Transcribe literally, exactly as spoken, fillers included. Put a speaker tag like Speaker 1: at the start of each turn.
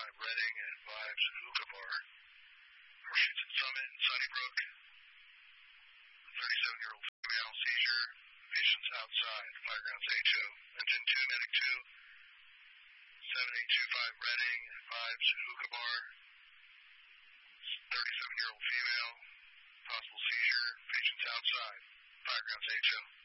Speaker 1: five Reading and five's Hookah Bar. Pursuits at Summit and Sunnybrook. thirty-seven-year-old female seizure. Patients outside. Firegrounds H O. Engine two, Medic two. seven eight two five Reading and five's Hookah Bar. thirty-seven-year-old female. Possible seizure. Patients outside. Firegrounds H O.